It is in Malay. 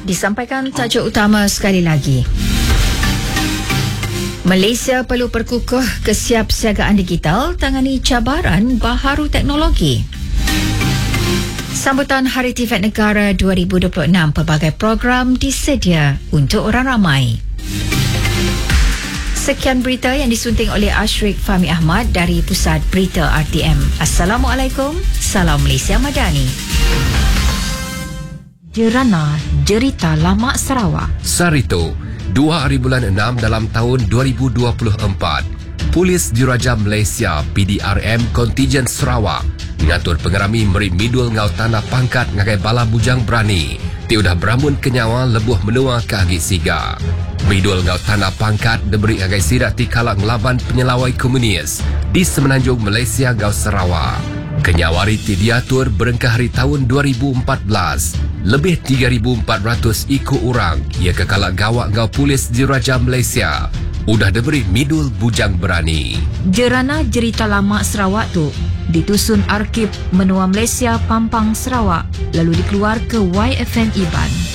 Disampaikan tajuk utama sekali lagi. Malaysia perlu perkukuh kesiapsiagaan digital tangani cabaran baharu teknologi. Sambutan Hari Tifat Negara 2026, pelbagai program disedia untuk orang ramai. Sekian berita yang disunting oleh Ashrik Fahmi Ahmad dari Pusat Berita RTM. Assalamualaikum, salam Malaysia Madani. Jerana Jerita Lama Sarawak. Sarito, 2 hari bulan 6 dalam tahun 2024. Polis Diraja Malaysia PDRM Kontijen Sarawak mengatur pengerami meri midul ngau tanah pangkat ngagai bala bujang berani. Tiudah beramun kenyawa lebuh menua ke agi siga. Midul ngau tanah pangkat diberi ngagai sidak ti kalak ngelaban penyelawai komunis di Semenanjung Malaysia ngau Sarawak. Kenyawari ti diatur berengkah hari tahun 2014. Lebih 3,400 ikut orang ia ke kalak gawak ngau Polis Diraja Malaysia udah diberi midul bujang berani. Jerana Jerita Lama Sarawak tu ditusun Arkib Menua Malaysia Pampang Sarawak lalu dikeluar ke YFM Iban.